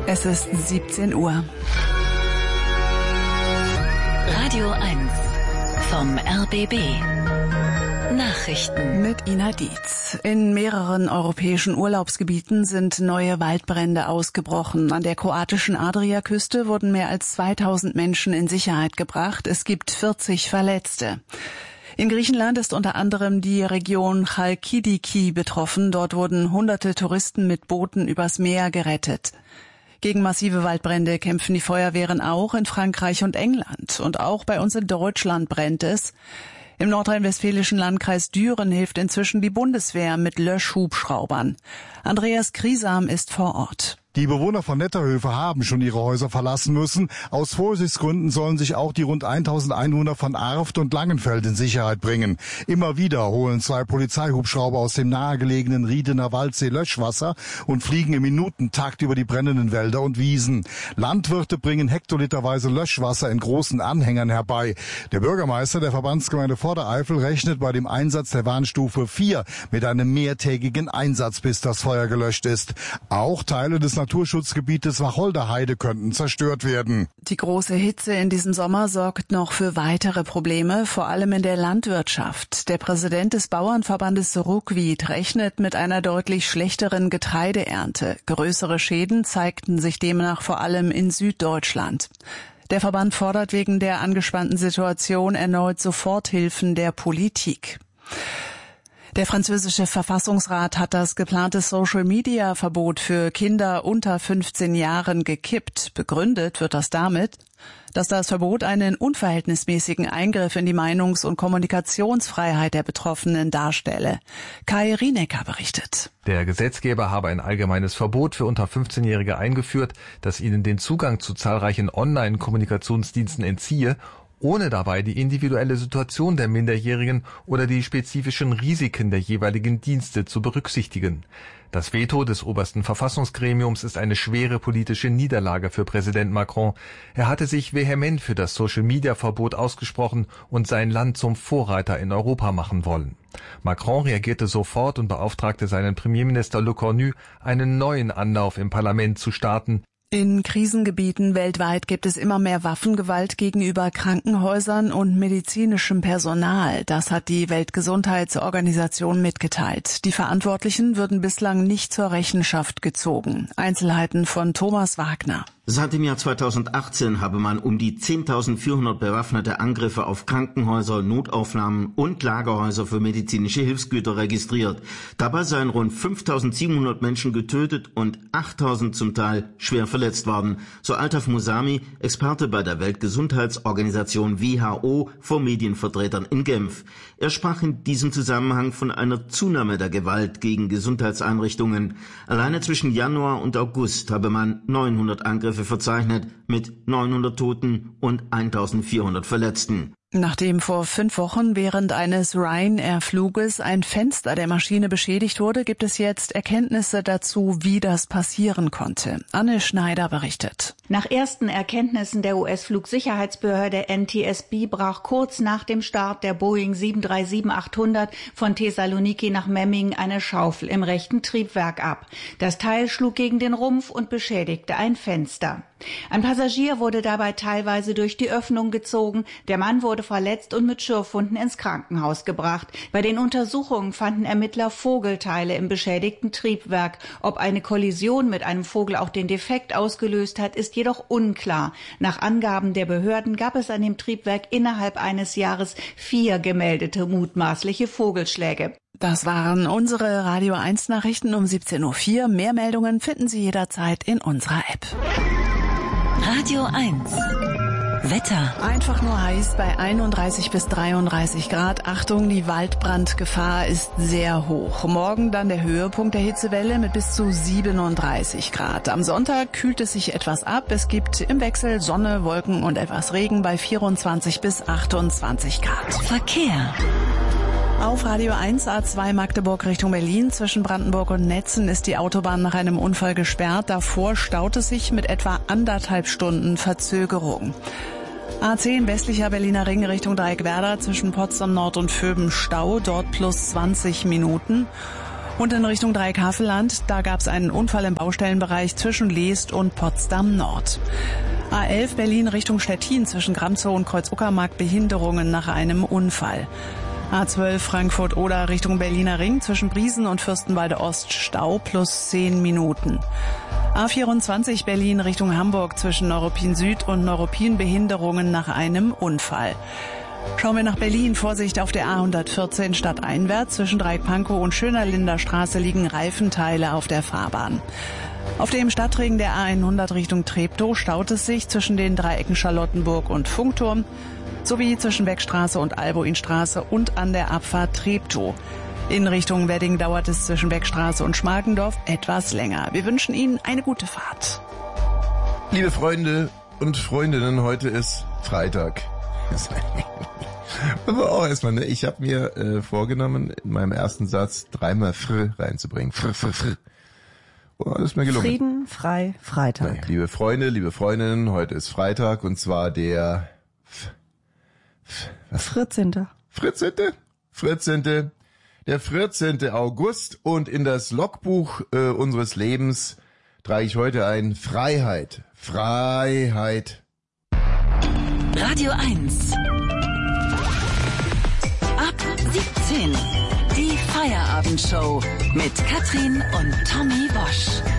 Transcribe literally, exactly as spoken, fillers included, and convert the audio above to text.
Es ist siebzehn Uhr. Radio eins vom R B B. Nachrichten mit Ina Dietz. In mehreren europäischen Urlaubsgebieten sind neue Waldbrände ausgebrochen. An der kroatischen Adriaküste wurden mehr als zweitausend Menschen in Sicherheit gebracht. Es gibt vierzig Verletzte. In Griechenland ist unter anderem die Region Chalkidiki betroffen. Dort wurden hunderte Touristen mit Booten übers Meer gerettet. Gegen massive Waldbrände kämpfen die Feuerwehren auch in Frankreich und England. Und auch bei uns in Deutschland brennt es. Im nordrhein-westfälischen Landkreis Düren hilft inzwischen die Bundeswehr mit Löschhubschraubern. Andreas Kriesam ist vor Ort. Die Bewohner von Netterhöfe haben schon ihre Häuser verlassen müssen. Aus Vorsichtsgründen sollen sich auch die rund eintausendeinhundert von Arft und Langenfeld in Sicherheit bringen. Immer wieder holen zwei Polizeihubschrauber aus dem nahegelegenen Riedener Waldsee Löschwasser und fliegen im Minutentakt über die brennenden Wälder und Wiesen. Landwirte bringen hektoliterweise Löschwasser in großen Anhängern herbei. Der Bürgermeister der Verbandsgemeinde Vordereifel rechnet bei dem Einsatz der Warnstufe vier mit einem mehrtägigen Einsatz, bis das Feuer gelöscht ist. Auch Teile des Naturschutzgebietes Wacholderheide könnten zerstört werden. Die große Hitze in diesem Sommer sorgt noch für weitere Probleme, vor allem in der Landwirtschaft. Der Präsident des Bauernverbandes Ruckwied rechnet mit einer deutlich schlechteren Getreideernte. Größere Schäden zeigten sich demnach vor allem in Süddeutschland. Der Verband fordert wegen der angespannten Situation erneut Soforthilfen der Politik. Der französische Verfassungsrat hat das geplante Social-Media-Verbot für Kinder unter fünfzehn Jahren gekippt. Begründet wird das damit, dass das Verbot einen unverhältnismäßigen Eingriff in die Meinungs- und Kommunikationsfreiheit der Betroffenen darstelle. Kai Rienecker berichtet. Der Gesetzgeber habe ein allgemeines Verbot für unter fünfzehnjährige eingeführt, das ihnen den Zugang zu zahlreichen Online-Kommunikationsdiensten entziehe, ohne dabei die individuelle Situation der Minderjährigen oder die spezifischen Risiken der jeweiligen Dienste zu berücksichtigen. Das Veto des obersten Verfassungsgremiums ist eine schwere politische Niederlage für Präsident Macron. Er hatte sich vehement für das Social-Media-Verbot ausgesprochen und sein Land zum Vorreiter in Europa machen wollen. Macron reagierte sofort und beauftragte seinen Premierminister Le Cornu, einen neuen Anlauf im Parlament zu starten. In Krisengebieten weltweit gibt es immer mehr Waffengewalt gegenüber Krankenhäusern und medizinischem Personal. Das hat die Weltgesundheitsorganisation mitgeteilt. Die Verantwortlichen würden bislang nicht zur Rechenschaft gezogen. Einzelheiten von Thomas Wagner. Seit dem Jahr zweitausendachtzehn habe man um die zehntausendvierhundert bewaffnete Angriffe auf Krankenhäuser, Notaufnahmen und Lagerhäuser für medizinische Hilfsgüter registriert. Dabei seien rund fünftausendsiebenhundert Menschen getötet und achttausend zum Teil schwer verletzt worden, so Altaf Musami, Experte bei der Weltgesundheitsorganisation W H O, vor Medienvertretern in Genf. Er sprach in diesem Zusammenhang von einer Zunahme der Gewalt gegen Gesundheitseinrichtungen. Alleine zwischen Januar und August habe man neunhundert Angriffe verzeichnet mit neunhundert Toten und eintausendvierhundert Verletzten. Nachdem vor fünf Wochen während eines Ryanair-Fluges ein Fenster der Maschine beschädigt wurde, gibt es jetzt Erkenntnisse dazu, wie das passieren konnte. Anne Schneider berichtet. Nach ersten Erkenntnissen der U S-Flugsicherheitsbehörde N T S B brach kurz nach dem Start der Boeing sieben drei sieben achthundert von Thessaloniki nach Memmingen eine Schaufel im rechten Triebwerk ab. Das Teil schlug gegen den Rumpf und beschädigte ein Fenster. Ein Passagier wurde dabei teilweise durch die Öffnung gezogen. Der Mann wurde verletzt und mit Schürfwunden ins Krankenhaus gebracht. Bei den Untersuchungen fanden Ermittler Vogelteile im beschädigten Triebwerk. Ob eine Kollision mit einem Vogel auch den Defekt ausgelöst hat, ist jedoch unklar. Nach Angaben der Behörden gab es an dem Triebwerk innerhalb eines Jahres vier gemeldete mutmaßliche Vogelschläge. Das waren unsere Radio eins Nachrichten um siebzehn Uhr vier. Mehr Meldungen finden Sie jederzeit in unserer App. Radio eins. Wetter. Einfach nur heiß bei einunddreißig bis dreiunddreißig Grad. Achtung, die Waldbrandgefahr ist sehr hoch. Morgen dann der Höhepunkt der Hitzewelle mit bis zu siebenunddreißig Grad. Am Sonntag kühlt es sich etwas ab. Es gibt im Wechsel Sonne, Wolken und etwas Regen bei vierundzwanzig bis achtundzwanzig Grad. Verkehr. Auf Radio eins A zwei Magdeburg Richtung Berlin. Zwischen Brandenburg und Netzen ist die Autobahn nach einem Unfall gesperrt. Davor staut es sich mit etwa anderthalb Stunden Verzögerung. A zehn westlicher Berliner Ring Richtung Dreieckwerder zwischen Potsdam Nord und Vöben Stau. Dort plus zwanzig Minuten. Und in Richtung Dreieckhavelland, da gab es einen Unfall im Baustellenbereich zwischen Leest und Potsdam Nord. A elf Berlin Richtung Stettin zwischen Gramzow und Kreuz-Uckermark Behinderungen nach einem Unfall. A zwölf Frankfurt-Oder Richtung Berliner Ring zwischen Briesen und Fürstenwalde Ost Stau plus zehn Minuten. A vierundzwanzig Berlin Richtung Hamburg zwischen Neuruppin Süd und Neuruppin Behinderungen nach einem Unfall. Schauen wir nach Berlin. Vorsicht auf der A hundertvierzehn stadteinwärts. Zwischen Dreieck-Pankow und Schönerlinder Straße liegen Reifenteile auf der Fahrbahn. Auf dem Stadtring der A hundert Richtung Treptow staut es sich zwischen den Dreiecken Charlottenburg und Funkturm sowie zwischen Beckstraße und Alboinstraße und an der Abfahrt Treptow. In Richtung Wedding dauert es zwischen Beckstraße und Schmarkendorf etwas länger. Wir wünschen Ihnen eine gute Fahrt. Liebe Freunde und Freundinnen, heute ist Freitag. Aber auch erstmal, ne? Ich habe mir äh, vorgenommen, in meinem ersten Satz dreimal fr reinzubringen. Fr, fr, fr. Oh, das ist mir gelungen. Frieden, frei, Freitag. Nee, liebe Freunde, liebe Freundinnen, heute ist Freitag und zwar der F, F, was? vierzehnte vierzehnte vierzehnte Der vierzehnte August und in das Logbuch äh, unseres Lebens trage ich heute ein Freiheit. Freiheit. Radio eins. Ab siebzehn. Die Feierabendshow mit Katrin und Tommy Bosch.